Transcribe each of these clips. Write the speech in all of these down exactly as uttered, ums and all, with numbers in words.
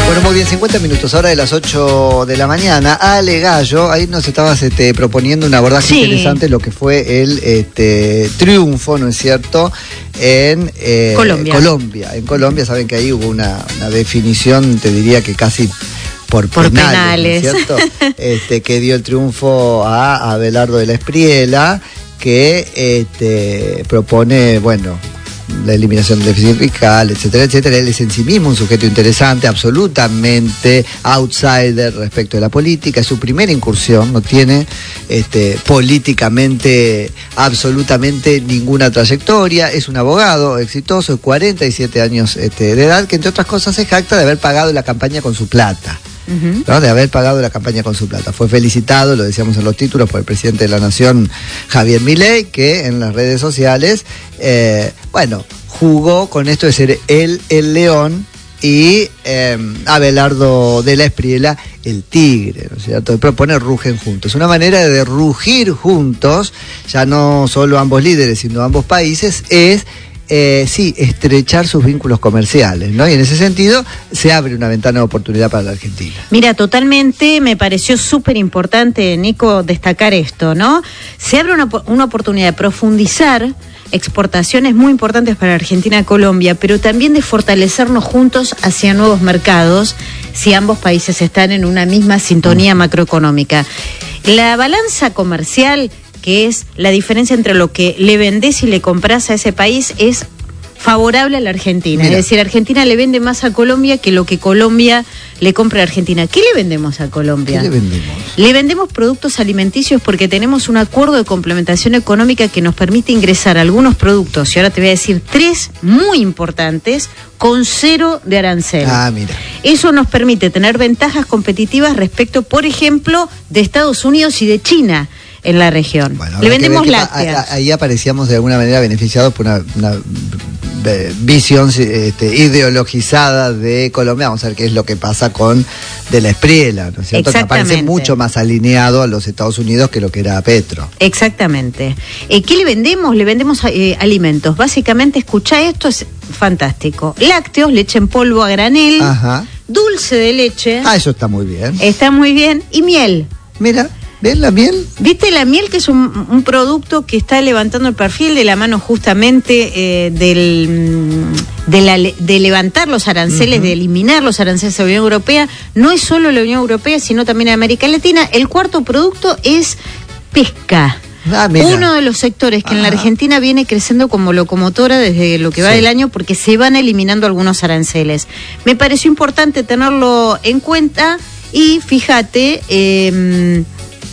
Bueno, muy bien, cincuenta minutos, ahora de las ocho de la mañana. Ale Gallo, ahí nos estabas este, proponiendo un abordaje sí. interesante, lo que fue el este, triunfo, ¿no es cierto?, en eh, Colombia. Colombia. En Colombia, saben que ahí hubo una, una definición, te diría que casi por, por penales, penales. ¿no es cierto?, este, que dio el triunfo a Abelardo de la Espriella, que este, propone, bueno, la eliminación del déficit fiscal, etcétera, etcétera. Él es en sí mismo un sujeto interesante, absolutamente outsider respecto de la política. Es su primera incursión, no tiene este, políticamente absolutamente ninguna trayectoria. Es un abogado exitoso, de cuarenta y siete años este, de edad, que entre otras cosas se jacta de haber pagado la campaña con su plata. Uh-huh. ¿No? De haber pagado la campaña con su plata. Fue felicitado, lo decíamos en los títulos, por el presidente de la Nación, Javier Milei, que en las redes sociales, eh, bueno, jugó con esto de ser él el león y eh, Abelardo de la Espriella el tigre, ¿no es cierto? De proponer rugen juntos. Una manera de rugir juntos, ya no solo ambos líderes, sino ambos países, es Eh, sí, estrechar sus vínculos comerciales, ¿no? Y en ese sentido se abre una ventana de oportunidad para la Argentina. Mira, totalmente me pareció súper importante, Nico, destacar esto, ¿no? Se abre una, una oportunidad de profundizar exportaciones muy importantes para Argentina y Colombia, pero también de fortalecernos juntos hacia nuevos mercados si ambos países están en una misma sintonía macroeconómica. La balanza comercial, que es la diferencia entre lo que le vendés y le comprás a ese país, es favorable a la Argentina. Mira. Es decir, Argentina le vende más a Colombia que lo que Colombia le compra a Argentina. ¿Qué le vendemos a Colombia? ¿Qué le vendemos? Le vendemos productos alimenticios porque tenemos un acuerdo de complementación económica que nos permite ingresar algunos productos, y ahora te voy a decir tres muy importantes, con cero de arancel. Ah, mira. Eso nos permite tener ventajas competitivas respecto, por ejemplo, de Estados Unidos y de China en la región. Bueno, le vendemos lácteas. Ahí aparecíamos de alguna manera beneficiados por una, una visión este, ideologizada de Colombia. Vamos a ver qué es lo que pasa con de la Espriella, ¿no es cierto? Que aparece mucho más alineado a los Estados Unidos que lo que era Petro. Exactamente. Eh, ¿Qué le vendemos? Le vendemos eh, alimentos. Básicamente, escuchá esto, es fantástico. Lácteos, leche en polvo a granel, ajá, dulce de leche. Ah, eso está muy bien. Está muy bien. Y miel. Mira. ¿Ves la miel? ¿Viste la miel, que es un, un producto que está levantando el perfil de la mano justamente eh, del, de, la, de levantar los aranceles, uh-huh, de eliminar los aranceles de la Unión Europea? No es solo la Unión Europea, sino también América Latina. El cuarto producto es pesca. Ah, uno de los sectores que, ajá, en la Argentina viene creciendo como locomotora desde lo que va, sí, del año, porque se van eliminando algunos aranceles. Me pareció importante tenerlo en cuenta y fíjate... Eh,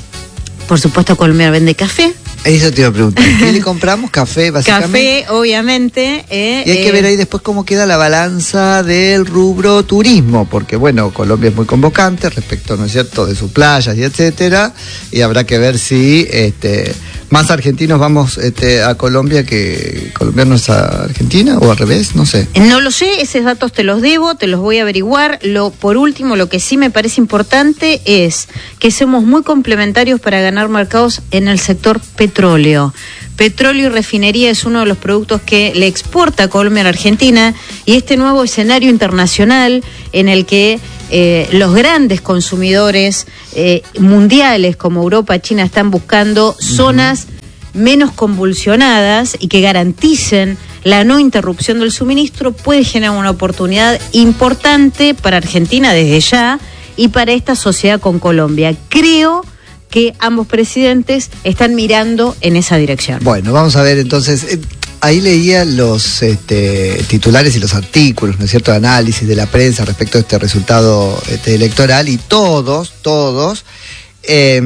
Por supuesto, Colombia vende café. Eso te iba a preguntar. ¿Qué le compramos? Café, básicamente. Café, obviamente. Eh, y hay eh, que ver ahí después cómo queda la balanza del rubro turismo, porque, bueno, Colombia es muy convocante respecto, ¿no es cierto?, de sus playas y etcétera, y habrá que ver si este, más argentinos vamos este, a Colombia que colombianos a Argentina, o al revés, no sé. No lo sé, esos datos te los debo, te los voy a averiguar. Lo, por último, lo que sí me parece importante es que somos muy complementarios para ganar mercados en el sector petróleo. Petróleo y refinería es uno de los productos que le exporta Colombia a la Argentina, y este nuevo escenario internacional en el que eh, los grandes consumidores eh, mundiales como Europa, China, están buscando zonas uh-huh. menos convulsionadas y que garanticen la no interrupción del suministro, puede generar una oportunidad importante para Argentina desde ya y para esta sociedad con Colombia. Creo que ambos presidentes están mirando en esa dirección. Bueno, vamos a ver entonces, eh, ahí leía los este, titulares y los artículos, ¿no es cierto?, de análisis de la prensa respecto a este resultado este, electoral, y todos, todos eh,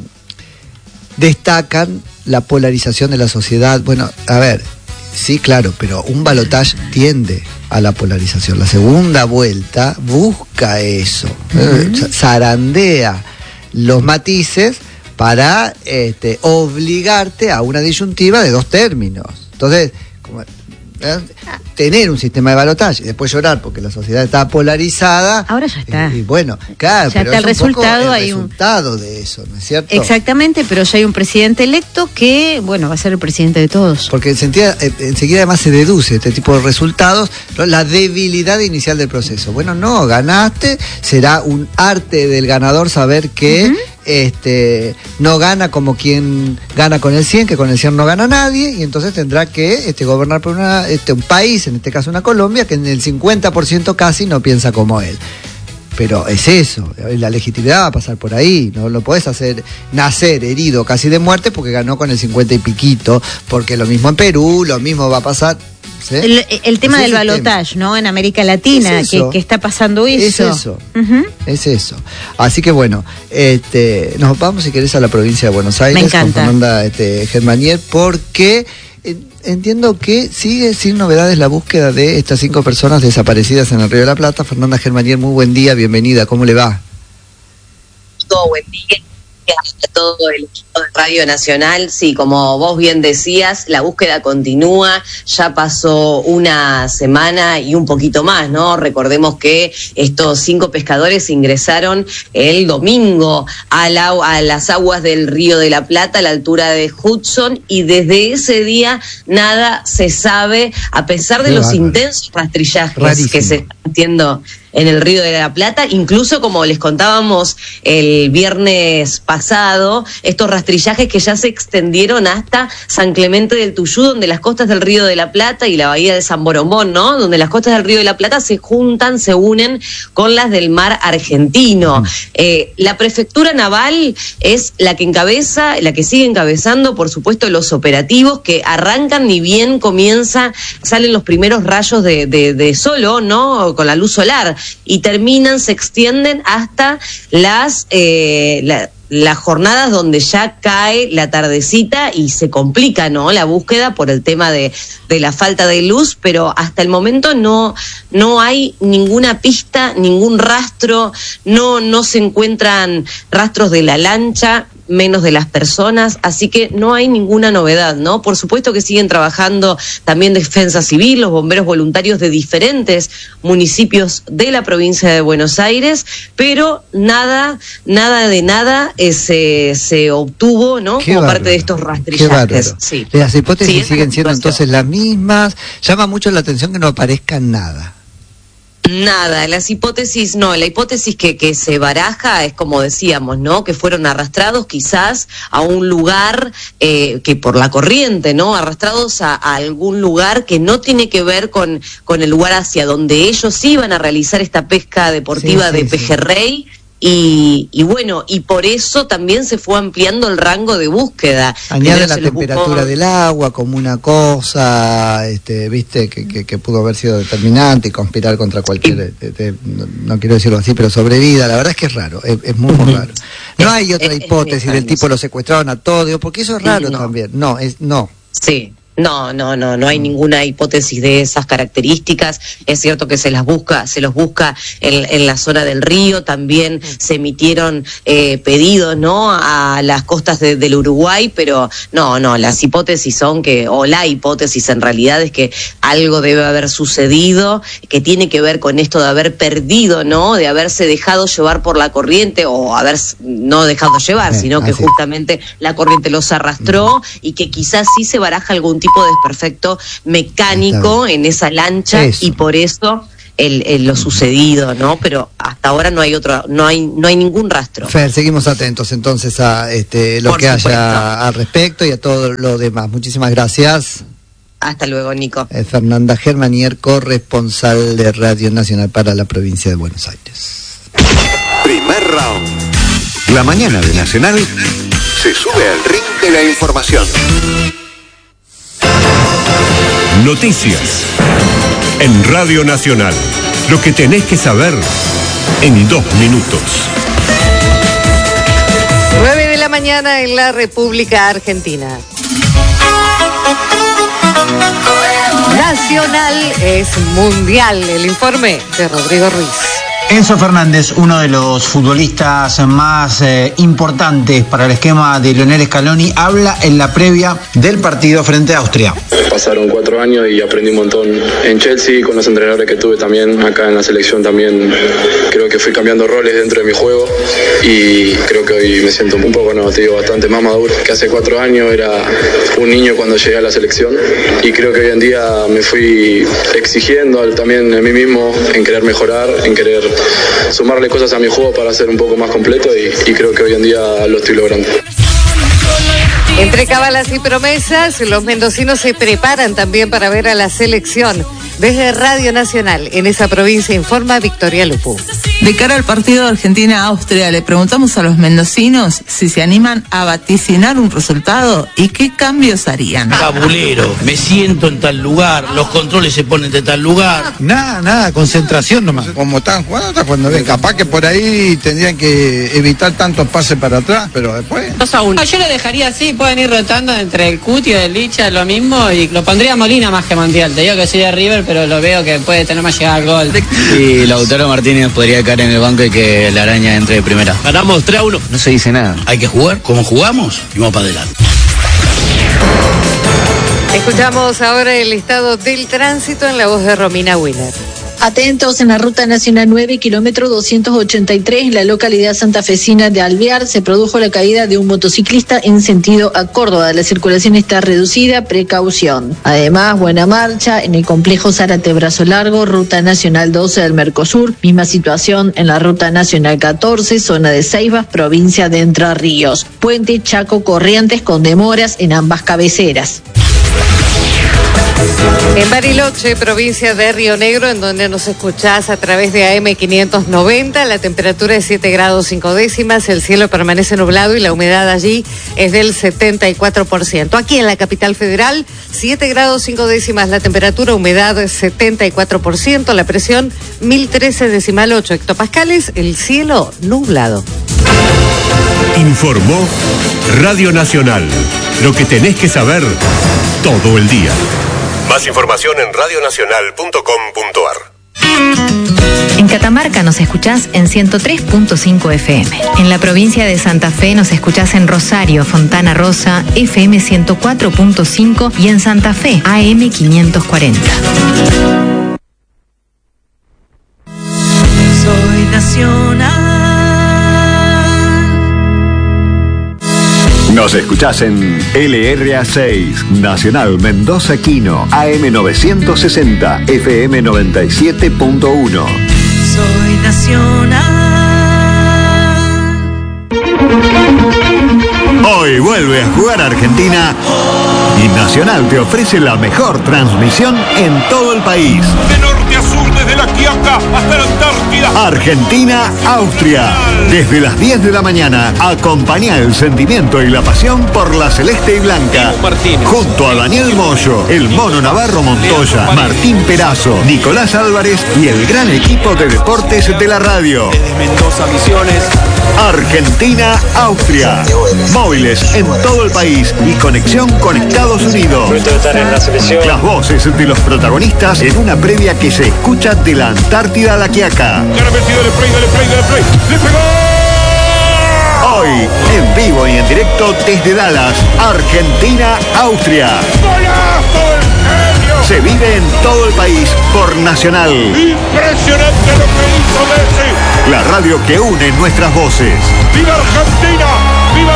destacan la polarización de la sociedad. Bueno, a ver, sí, claro, pero un balotaje tiende a la polarización. La segunda vuelta busca eso, uh-huh. eh, zarandea los matices para este, obligarte a una disyuntiva de dos términos. Entonces, como ¿eh? Tener un sistema de balotaje y después llorar porque la sociedad está polarizada. Ahora ya está. Y, y bueno, claro, ya pero está es el resultado, un hay el resultado un... de eso, ¿no es cierto? Exactamente, pero ya hay un presidente electo que, bueno, va a ser el presidente de todos. Porque enseguida, enseguida además se deduce este tipo de resultados, ¿no? La debilidad inicial del proceso. Bueno, no, ganaste, será un arte del ganador saber que uh-huh. este no gana como quien gana con el cien, que con el cien no gana nadie, y entonces tendrá que este, gobernar por una, este, un país, en este caso una Colombia, que en el cincuenta por ciento casi no piensa como él. Pero es eso, la legitimidad va a pasar por ahí, no lo podés hacer nacer herido casi de muerte porque ganó con el cincuenta y piquito, porque lo mismo en Perú, lo mismo va a pasar. ¿Sí? El, el tema es del balotaje, ¿no? En América Latina, que, que está pasando eso. Es eso, uh-huh. es eso. Así que bueno, este, nos vamos si querés a la provincia de Buenos Aires. Me encanta. Con Fernanda este, Germanier, porque eh, entiendo que sigue sin novedades la búsqueda de estas cinco personas desaparecidas en el Río de la Plata. Fernanda Germanier, muy buen día, bienvenida, ¿cómo le va? Todo buen día. A todo el equipo de Radio Nacional, sí, como vos bien decías, la búsqueda continúa, ya pasó una semana y un poquito más, ¿no? Recordemos que estos cinco pescadores ingresaron el domingo a, la, a las aguas del Río de la Plata, a la altura de Hudson, y desde ese día nada se sabe, a pesar de Qué los bárbaro. intensos rastrillajes Rarísimo. que se están haciendo en el Río de la Plata, incluso como les contábamos el viernes pasado, estos rastrillajes que ya se extendieron hasta San Clemente del Tuyú, donde las costas del Río de la Plata y la bahía de San Borondón, ¿no? Donde las costas del Río de la Plata se juntan, se unen con las del mar argentino. Eh, la prefectura naval es la que encabeza, la que sigue encabezando, por supuesto, los operativos que arrancan ni bien comienza, salen los primeros rayos de, de, de sol, ¿no? Con la luz solar. Y terminan, se extienden hasta las eh, la, las jornadas donde ya cae la tardecita y se complica, ¿no? La búsqueda por el tema de, de la falta de luz, pero hasta el momento no, no hay ninguna pista, ningún rastro, no, no se encuentran rastros de la lancha, menos de las personas, así que no hay ninguna novedad, ¿no? Por supuesto que siguen trabajando también Defensa Civil, los bomberos voluntarios de diferentes municipios de la provincia de Buenos Aires, pero nada, nada de nada eh, se, se obtuvo, ¿no? Qué Como bárbaro. parte de estos rastrillajes. Sí. Las hipótesis sí, siguen siendo entonces las mismas. Llama mucho la atención que no aparezca nada. Nada, las hipótesis, no, la hipótesis que, que se baraja es como decíamos, ¿no? Que fueron arrastrados quizás a un lugar eh, que por la corriente, ¿no? Arrastrados a, a algún lugar que no tiene que ver con, con el lugar hacia donde ellos iban a realizar esta pesca deportiva sí, sí, de pejerrey. Sí. Y, y bueno, y por eso también se fue ampliando el rango de búsqueda. Añade la temperatura buscó... del agua como una cosa, este, viste, que, que, que pudo haber sido determinante y conspirar contra cualquier, de, de, no, no quiero decirlo así, pero sobrevida. La verdad es que es raro, es, es muy, muy raro. No hay otra hipótesis del tipo lo secuestraron a todos, porque eso es raro no. también. No, es no. Sí. No, no, no, no hay ninguna hipótesis de esas características. Es cierto que se las busca, se los busca en, en la zona del río. También se emitieron eh, pedidos, ¿no? A las costas de, del Uruguay, pero no, no, las hipótesis son que, o la hipótesis en realidad es que algo debe haber sucedido, que tiene que ver con esto de haber perdido, ¿no? De haberse dejado llevar por la corriente, o haber no dejado llevar, eh, sino que así. justamente la corriente los arrastró mm. y que quizás sí se baraja algún tipo de desperfecto mecánico en esa lancha eso. y por eso el, el, lo sucedido, ¿no? Pero hasta ahora no hay otro, no hay, no hay ningún rastro. Fer, seguimos atentos entonces a este lo por que supuesto. haya al respecto y a todo lo demás. Muchísimas gracias. Hasta luego, Nico. Eh, Fernanda Germanier, corresponsal de Radio Nacional para la provincia de Buenos Aires. Primer round. La mañana de Nacional se sube al ring de la información. Noticias en Radio Nacional. Lo que tenés que saber en dos minutos. nueve de la mañana en la República Argentina. Nacional es mundial. El informe de Rodrigo Ruiz. Enzo Fernández, uno de los futbolistas más eh, importantes para el esquema de Lionel Scaloni, habla en la previa del partido frente a Austria. Pasaron cuatro años y aprendí un montón en Chelsea, con los entrenadores que tuve también acá en la selección también. Creo que fui cambiando roles dentro de mi juego y creo que hoy me siento un poco, no, te digo, bastante más maduro. Que hace cuatro años era un niño cuando llegué a la selección y creo que hoy en día me fui exigiendo también a mí mismo en querer mejorar, en querer sumarle cosas a mi juego para ser un poco más completo y, y creo que hoy en día lo estoy logrando. Entre cábalas y promesas, los mendocinos se preparan también para ver a la selección. Desde Radio Nacional, en esa provincia, informa Victoria Lupu. De cara al partido de Argentina-Austria, le preguntamos a los mendocinos si se animan a vaticinar un resultado y qué cambios harían. Cabulero, me siento en tal lugar, los controles se ponen de tal lugar. Nada, nada, concentración nomás. Como están jugando, está jugando bien. Capaz que por ahí tendrían que evitar tantos pases para atrás, pero después... dos a uno. Yo lo dejaría así, pueden ir rotando entre el Cuti y el Licha, lo mismo, y lo pondría Molina más que Montiel. Te digo que soy de River, pero lo veo que puede tener más llegada al gol. Y Lautaro Martínez podría caer en el banco y que la araña entre de primera. Ganamos tres a uno. No se dice nada. Hay que jugar como jugamos y vamos para adelante. Escuchamos ahora el estado del tránsito en la voz de Romina Wheeler. Atentos en la Ruta Nacional nueve, kilómetro doscientos ochenta y tres, en la localidad santafesina de Alvear, se produjo la caída de un motociclista en sentido a Córdoba. La circulación está reducida, precaución. Además, buena marcha en el complejo Zárate Brazo Largo, Ruta Nacional doce del Mercosur, misma situación en la Ruta Nacional catorce, zona de Ceibas, provincia de Entre Ríos. Puente Chaco Corrientes con demoras en ambas cabeceras. En Bariloche, provincia de Río Negro, en donde nos escuchás a través de A M quinientos noventa, la temperatura es siete grados cinco décimas, el cielo permanece nublado y la humedad allí es del setenta y cuatro por ciento. Aquí en la capital federal, siete grados cinco décimas la temperatura, humedad setenta y cuatro por ciento, la presión mil trece decimal ocho hectopascales, el cielo nublado. Informó Radio Nacional, lo que tenés que saber todo el día. Más información en radio nacional punto com punto a r. En Catamarca nos escuchás en ciento tres punto cinco F M. En la provincia de Santa Fe nos escuchás en Rosario, Fontana Rosa, F M ciento cuatro punto cinco y en Santa Fe, A M quinientos cuarenta. Soy nacional. Nos escuchás en L R A seis, Nacional Mendoza Quino, A M novecientos sesenta, F M noventa y siete punto uno. Soy nacional. Hoy vuelve a jugar Argentina y Nacional te ofrece la mejor transmisión en todo el país. De norte a sur, desde la Quiaca hasta la Antártida. Argentina-Austria. Desde las diez de la mañana, acompaña el sentimiento y la pasión por la celeste y blanca. Junto a Daniel Moyo, el Mono Navarro Montoya, Martín Perazo, Nicolás Álvarez y el gran equipo de deportes de la radio. Desde Mendoza, Misiones. Argentina-Austria. Móviles en todo el país y conexión con Estados Unidos. Las voces de los protagonistas en una previa que se escucha de la Antártida a la Quiaca. Hoy, en vivo y en directo desde Dallas, Argentina-Austria. Se vive en todo el país por Nacional. Impresionante lo que hizo Messi. La radio que une nuestras voces. ¡Viva Argentina! ¡Viva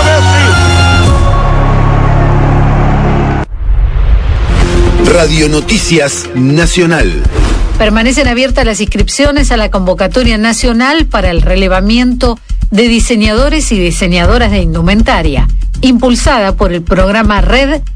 Messi! Radio Noticias Nacional. Permanecen abiertas las inscripciones a la convocatoria nacional para el relevamiento de diseñadores y diseñadoras de indumentaria, impulsada por el programa Red